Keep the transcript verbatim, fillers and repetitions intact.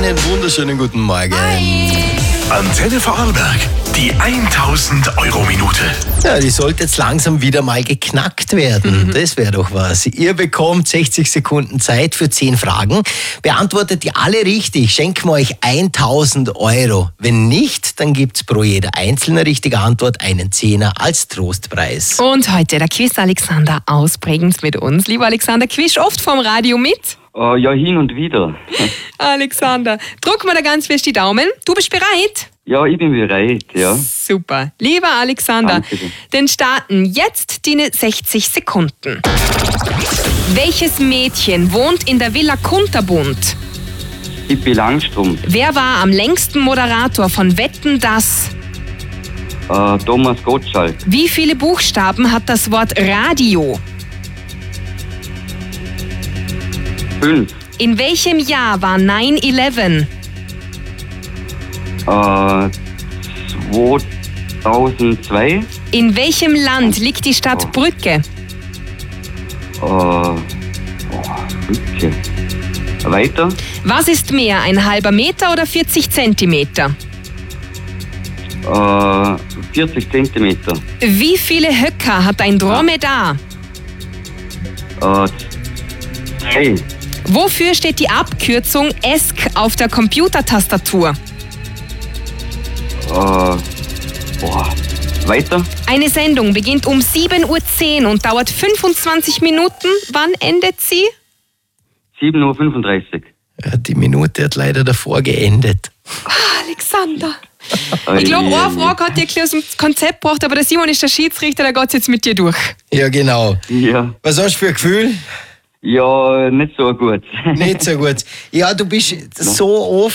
Einen wunderschönen guten Morgen. Hi. Antenne Vorarlberg, die tausend Euro Minute. Ja, die sollte jetzt langsam wieder mal geknackt werden. Mhm. Das wäre doch was. Ihr bekommt sechzig Sekunden Zeit für zehn Fragen. Beantwortet die alle richtig, schenken wir euch tausend Euro. Wenn nicht, dann gibt's pro jede einzelne richtige Antwort einen Zehner als Trostpreis. Und heute der Quiz Alexander aus Bregenz mit uns. Lieber Alexander, quiz oft vom Radio mit? Uh, ja, hin und wieder. Alexander, druck mal da ganz fest die Daumen. Du bist bereit? Ja, ich bin bereit, ja. Super. Lieber Alexander, Danke. dann starten jetzt die sechzig Sekunden. Welches Mädchen wohnt in der Villa Kunterbund? Pippi Langstrumpf, Wer war am längsten Moderator von Wetten, dass? uh, Thomas Gottschalk, Wie viele Buchstaben hat das Wort Radio? fünf, In welchem Jahr war nine eleven? uh, zweitausendzwei, In welchem Land liegt die Stadt Brügge? uh, oh, okay. Weiter, Was ist mehr, ein halber Meter oder vierzig Zentimeter? uh, vierzig Zentimeter, Wie viele Höcker hat ein Dromedar? uh, drei, Wofür steht die Abkürzung E S C auf der Computertastatur? uh, boah. Weiter, Eine Sendung beginnt um sieben Uhr zehn und dauert fünfundzwanzig Minuten. Wann endet sie? sieben Uhr fünfunddreißig. Ja, die Minute hat leider davor geendet. Alexander. Ich glaube, eine Frage hat dir ein bisschen aus dem Konzept gebracht, aber der Simon ist der Schiedsrichter, der geht jetzt mit dir durch. Ja, genau. Ja, Was hast du für ein Gefühl? ja, nicht so gut. Nicht so gut. Ja, du bist so oft